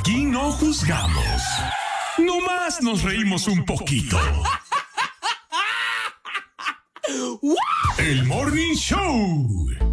Aquí no juzgamos. Nomás nos reímos un poquito. El Morning Show.